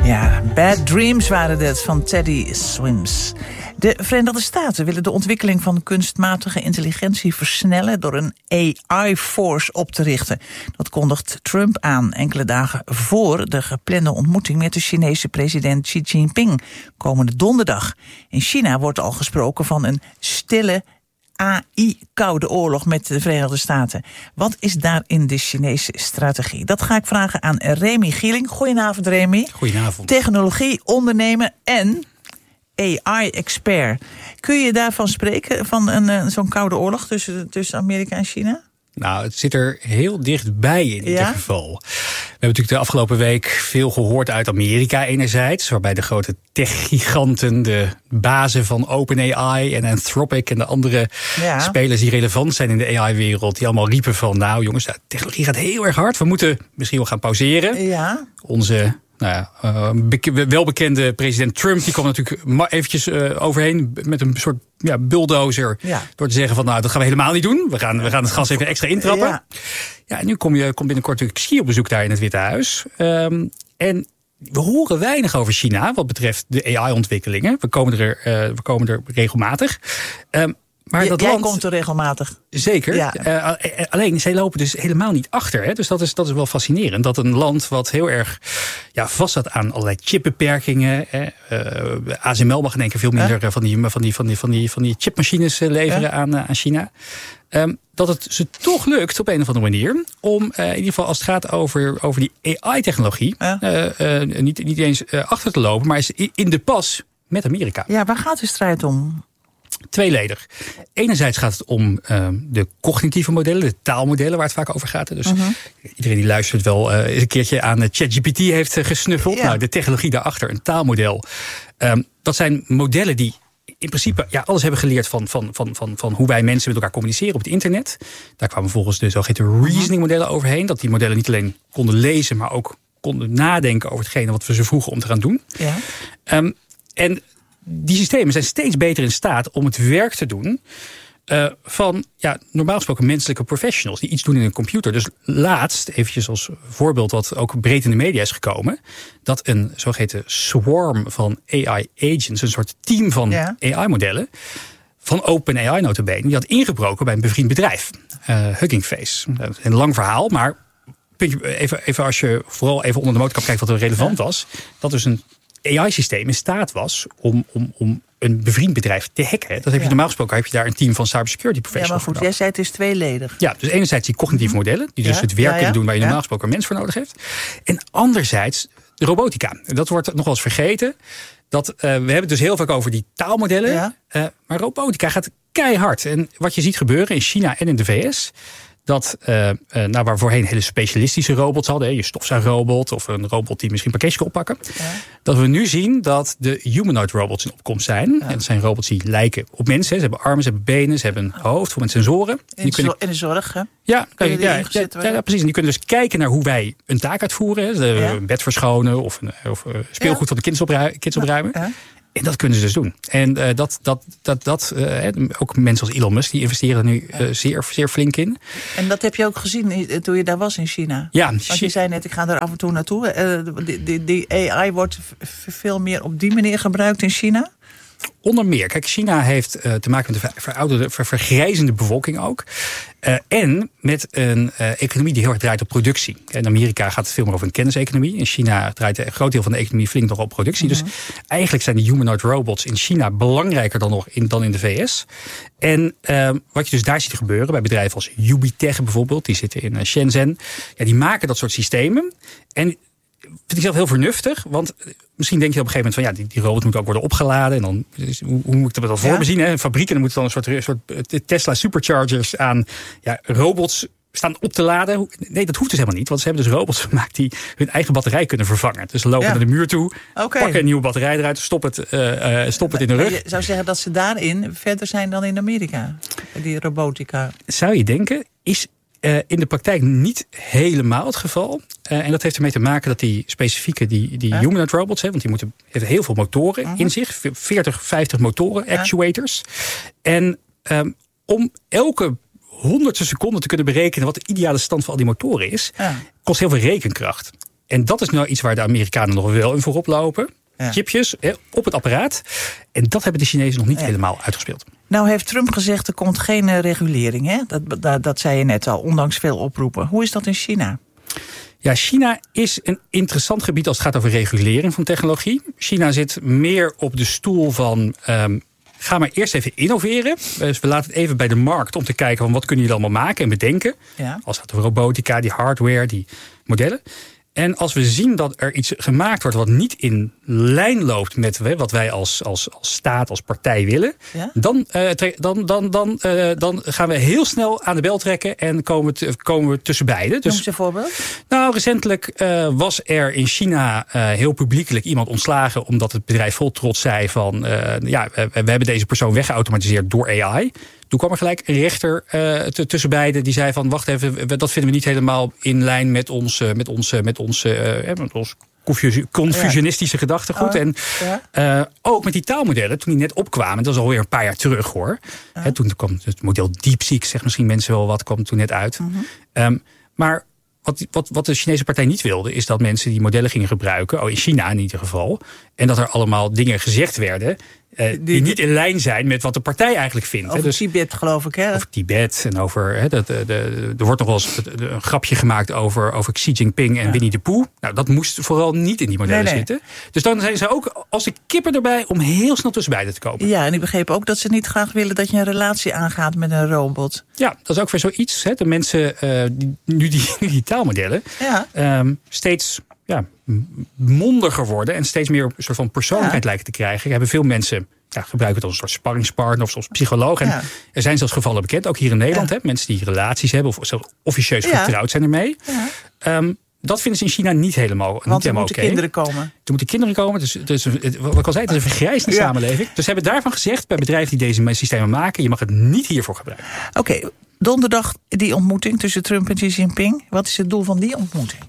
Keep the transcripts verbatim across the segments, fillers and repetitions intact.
Ja, Bad Dreams waren dit van Teddy Swims. De Verenigde Staten willen de ontwikkeling van kunstmatige intelligentie versnellen door een A I-force op te richten. Dat kondigt Trump aan enkele dagen voor de geplande ontmoeting met de Chinese president Xi Jinping komende donderdag. In China wordt al gesproken van een stille A I-koude oorlog met de Verenigde Staten. Wat is daarin de Chinese strategie? Dat ga ik vragen aan Remy Gieling. Goedenavond, Remy. Goedenavond. Technologie, ondernemen en A I-expert. Kun je daarvan spreken, van een, zo'n koude oorlog tussen, tussen Amerika en China? Nou, het zit er heel dichtbij in ieder ja? geval. We hebben natuurlijk de afgelopen week veel gehoord uit Amerika enerzijds, waarbij de grote techgiganten, de bazen van OpenAI en Anthropic en de andere ja. spelers die relevant zijn in de A I-wereld, die allemaal riepen van, nou jongens, de technologie gaat heel erg hard. We moeten misschien wel gaan pauzeren. Ja. Onze Nou ja, uh, beke- welbekende president Trump, die kwam natuurlijk ma- eventjes uh, overheen met een soort ja, bulldozer. Ja. Door te zeggen van, nou, dat gaan we helemaal niet doen. We gaan, we gaan het gas even extra intrappen. Ja, ja en nu kom je, komt binnenkort natuurlijk Xi op bezoek daar in het Witte Huis. Um, en we horen weinig over China wat betreft de A I-ontwikkelingen. We komen er, uh, we komen er regelmatig. Um, Maar J- dat jij land, komt er regelmatig. Zeker. Ja. Uh, alleen, zij lopen dus helemaal niet achter. Hè? Dus dat is, dat is wel fascinerend. Dat een land wat heel erg ja, vast staat aan allerlei chipbeperkingen. Hè? Uh, A S M L mag in één keer veel minder uh? van, die, van, die, van, die, van, die, van die chipmachines uh, leveren uh? aan, uh, aan China. Um, dat het ze toch lukt op een of andere manier om uh, in ieder geval als het gaat over, over die A I-technologie uh? Uh, uh, niet, niet eens uh, achter te lopen, maar is in de pas met Amerika. Ja, waar gaat de strijd om? Tweeledig. Enerzijds gaat het om uh, de cognitieve modellen, de taalmodellen waar het vaak over gaat. Dus uh-huh. iedereen die luistert wel uh, eens een keertje aan uh, ChatGPT heeft uh, gesnuffeld. Ja. Nou, de technologie daarachter, een taalmodel. Um, dat zijn modellen die in principe ja, alles hebben geleerd van, van, van, van, van hoe wij mensen met elkaar communiceren op het internet. Daar kwamen volgens de zogeheten reasoning modellen overheen. Dat die modellen niet alleen konden lezen, maar ook konden nadenken over hetgene wat we ze vroegen om te gaan doen. Ja. Um, en die systemen zijn steeds beter in staat om het werk te doen uh, van ja, normaal gesproken menselijke professionals die iets doen in een computer. Dus laatst, eventjes als voorbeeld wat ook breed in de media is gekomen, dat een zogeheten swarm van A I-agents, een soort team van ja. A I-modellen, van OpenAI nota bene, die had ingebroken bij een bevriend bedrijf, uh, Hugging Face. Een lang verhaal, maar even, even als je vooral even onder de motorkap kijkt wat er relevant ja. was, dat dus een A I-systeem in staat was om, om, om een bevriend bedrijf te hacken. Dat heb je ja. normaal gesproken, heb je daar een team van cybersecurity professionals. Ja, maar goed, jij zei het is tweeledig. Ja, dus enerzijds die cognitieve modellen, die dus ja? het werk ja, ja. kunnen doen waar je normaal ja? gesproken een mens voor nodig heeft. En anderzijds de robotica. Dat wordt nog wel eens vergeten. Dat, uh, we hebben het dus heel vaak over die taalmodellen. Ja? Uh, maar robotica gaat keihard. En wat je ziet gebeuren in China en in de V S, dat uh, uh, nou, waar voorheen hele specialistische robots hadden, hè, je stofzuigrobot of een robot die misschien pakketjes kan oppakken, ja. dat we nu zien dat de humanoid robots in opkomst zijn. Ja. En dat zijn robots die lijken op mensen. Ze hebben armen, ze hebben benen, ze hebben een hoofd vol met sensoren. In, die kunnen, in de zorg, hè? Ja, kan je, ja, ja, ja, ja, precies. En die kunnen dus kijken naar hoe wij een taak uitvoeren. Hè, ja. Een bed verschonen of, een, of speelgoed ja. van de kids, opruimen, kids opruimen. Ja. En dat kunnen ze dus doen. En uh, dat, dat, dat, dat uh, ook mensen als Elon Musk, die investeren nu uh, zeer, zeer flink in. En dat heb je ook gezien toen je daar was in China? Ja. Want je zei net, ik ga er af en toe naartoe. Uh, die, die, die A I wordt veel meer op die manier gebruikt in China? Onder meer. Kijk, China heeft uh, te maken met een verouderde, ver, vergrijzende bevolking ook. Uh, en met een uh, economie die heel erg draait op productie. In Amerika gaat het veel meer over een kenniseconomie. In China draait een groot deel van de economie flink nog op productie. Mm-hmm. Dus eigenlijk zijn de humanoid robots in China belangrijker dan nog in, dan in de V S. En uh, wat je dus daar ziet gebeuren bij bedrijven als Ubitech bijvoorbeeld, die zitten in uh, Shenzhen. Ja, die maken dat soort systemen. En vind ik zelf heel vernuftig, want misschien denk je op een gegeven moment van ja, die, die robot moet ook worden opgeladen. En dan, dus, hoe, hoe moet ik dat dan voor me zien? Hè? Fabrieken, dan moeten dan een soort, soort Tesla superchargers aan ja, robots staan op te laden. Nee, dat hoeft dus helemaal niet, want ze hebben dus robots gemaakt die hun eigen batterij kunnen vervangen. Dus ze lopen ja. naar de muur toe, okay. pakken een nieuwe batterij eruit, stop het, uh, uh, stop het in de rug. Je zou zeggen dat ze daarin verder zijn dan in Amerika, die robotica. Zou je denken, is Uh, in de praktijk niet helemaal het geval. Uh, en dat heeft ermee te maken dat die specifieke, die, die ja. humanoid robots, hè, want die moeten, hebben heel veel motoren uh-huh. in zich. veertig, vijftig motoren, ja. actuators. En um, om elke honderdste seconde te kunnen berekenen wat de ideale stand van al die motoren is, ja. kost heel veel rekenkracht. En dat is nou iets waar de Amerikanen nog wel in voorop lopen. Ja. Chipjes hè, op het apparaat. En dat hebben de Chinezen nog niet ja. helemaal uitgespeeld. Nou heeft Trump gezegd, er komt geen uh, regulering. Hè? Dat, dat, dat zei je net al, ondanks veel oproepen. Hoe is dat in China? Ja, China is een interessant gebied als het gaat over regulering van technologie. China zit meer op de stoel van... Um, ga maar eerst even innoveren. Dus we laten het even bij de markt om te kijken... van wat kunnen jullie allemaal maken en bedenken. Ja. Als het gaat over robotica, die hardware, die modellen. En als we zien dat er iets gemaakt wordt wat niet in lijn loopt met wat wij als, als, als staat, als partij willen, ja? dan, uh, dan, dan, dan, uh, dan gaan we heel snel aan de bel trekken en komen we, komen we tussen beiden. Dus, Noem eens een voorbeeld. Nou, recentelijk uh, was er in China uh, heel publiekelijk iemand ontslagen omdat het bedrijf vol trots zei van uh, ja, we, we hebben deze persoon weggeautomatiseerd door A I. Toen kwam er gelijk een rechter uh, tussen beiden die zei van wacht even, dat vinden we niet helemaal in lijn met ons, uh, met ons, uh, met ons, uh, met ons confusionistische ja. gedachtegoed. Oh, en ja. uh, ook met die taalmodellen, toen die net opkwamen, dat is alweer een paar jaar terug hoor. Ja. He, toen kwam het model DeepSeek, zegt misschien mensen wel wat, kwam toen net uit. Mm-hmm. Um, maar Wat, wat, wat de Chinese partij niet wilde, is dat mensen die modellen gingen gebruiken, oh in China in ieder geval, en dat er allemaal dingen gezegd werden uh, die, die niet in lijn zijn met wat de partij eigenlijk vindt. Over hè. Dus, Tibet geloof ik, hè? Over Tibet en over, hè, dat, de, de, er wordt nog wel eens een grapje gemaakt over, over Xi Jinping en ja. Winnie de Pooh. Nou, dat moest vooral niet in die modellen nee, nee. zitten. Dus dan zijn ze ook als de kippen erbij om heel snel tussen beiden te komen. Ja, en ik begreep ook dat ze niet graag willen dat je een relatie aangaat met een robot. Ja, dat is ook weer zoiets. Hè. De mensen, uh, die, nu, die, nu die taalmodellen, ja. um, steeds ja, mondiger worden en steeds meer een soort van persoonlijkheid ja. lijken te krijgen. Hebben veel mensen ja, gebruiken het als een soort sparringspartner of als psycholoog. En ja. er zijn zelfs gevallen bekend, ook hier in Nederland, ja. hè, mensen die relaties hebben of zelfs officieus ja. getrouwd zijn ermee. Ja. Um, dat vinden ze in China niet helemaal oké. Want er moeten okay. kinderen komen. Er moeten kinderen komen. Dus, dus, wat ik al zei, het is een vergrijzende ja. samenleving. Dus ze hebben daarvan gezegd bij bedrijven die deze systemen maken, je mag het niet hiervoor gebruiken. Oké, okay. Donderdag die ontmoeting tussen Trump en Xi Jinping. Wat is het doel van die ontmoeting?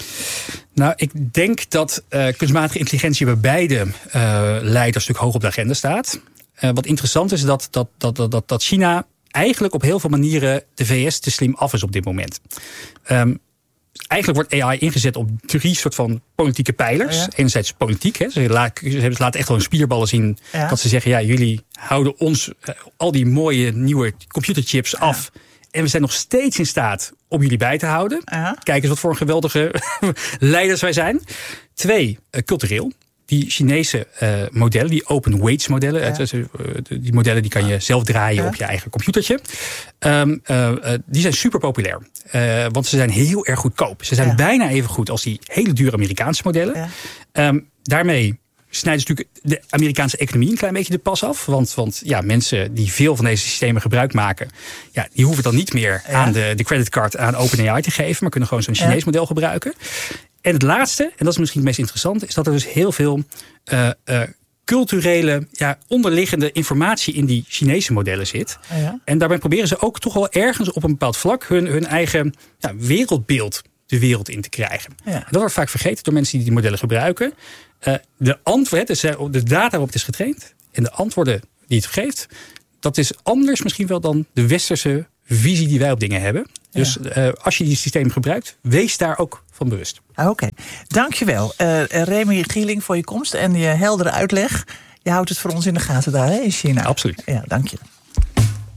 Nou, ik denk dat uh, kunstmatige intelligentie bij beide uh, leiders natuurlijk hoog op de agenda staat. Uh, wat interessant is dat, dat, dat, dat, dat China eigenlijk op heel veel manieren de V S te slim af is op dit moment. Um, Eigenlijk wordt A I ingezet op drie soort van politieke pijlers. Ja. Enerzijds politiek. Hè. Ze, laten, ze laten echt wel hun spierballen zien. Ja. Dat ze zeggen, ja, jullie houden ons uh, al die mooie nieuwe computerchips af. Ja. En we zijn nog steeds in staat om jullie bij te houden. Ja. Kijk eens wat voor een geweldige leiders wij zijn. Twee, uh, cultureel. Die Chinese uh, modellen, die open weights modellen. Ja. Dus, uh, die modellen die kan je zelf draaien ja. op je eigen computertje. Um, uh, uh, die zijn super populair. Uh, want ze zijn heel erg goedkoop. Ze zijn ja. bijna even goed als die hele dure Amerikaanse modellen. Ja. Um, daarmee snijden ze natuurlijk de Amerikaanse economie een klein beetje de pas af. Want, want ja, mensen die veel van deze systemen gebruik maken, ja, die hoeven dan niet meer ja. aan de, de creditcard aan OpenAI te geven, maar kunnen gewoon zo'n Chinees ja. model gebruiken. En het laatste, en dat is misschien het meest interessante, is dat er dus heel veel uh, uh, culturele, ja, onderliggende informatie in die Chinese modellen zit. Ja. En daarbij proberen ze ook toch wel ergens op een bepaald vlak hun, hun eigen ja, wereldbeeld de wereld in te krijgen. Ja. Dat wordt vaak vergeten door mensen die die modellen gebruiken. Uh, de antwoorden, de data waarop het is getraind en de antwoorden die het geeft, dat is anders misschien wel dan de westerse visie die wij op dingen hebben. Dus ja. uh, als je die systeem gebruikt, wees daar ook van bewust. Oké, okay. Dankjewel. Uh, Remy Gieling voor je komst en je heldere uitleg. Je houdt het voor ons in de gaten daar hè, in China. Absoluut. Ja, dank je.